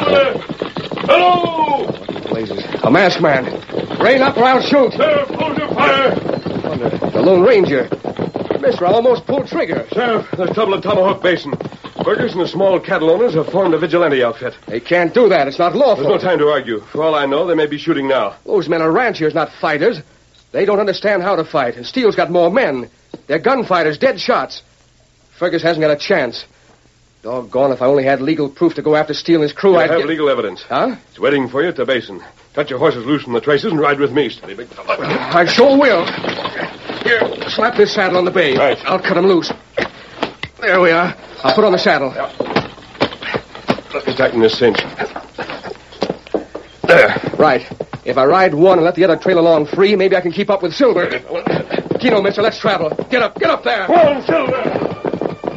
Silver! Hello! Blazes. A masked man. Rein up or I'll shoot. Sheriff, hold your fire! The Lone Ranger. Mister, I almost pulled trigger. Sheriff, there's trouble at Tomahawk Basin. Burgers and the small cattle owners have formed a vigilante outfit. They can't do that. It's not lawful. There's no time to argue. For all I know, they may be shooting now. Those men are ranchers, not fighters. They don't understand how to fight. And Steele's got more men. They're gunfighters, dead shots. Fergus hasn't got a chance. Doggone, if I only had legal proof to go after Steele and his crew, I'd have legal evidence. Huh? It's waiting for you at the basin. Cut your horses loose from the traces and ride with me, steady big fella. I sure will. Here, slap this saddle on the bay. Right. I'll cut him loose. There we are. I'll put on the saddle. Let me tighten this cinch. There. Right. If I ride one and let the other trail along free, maybe I can keep up with Silver. Kino, mister, let's travel. Get up there. Come on, Silver!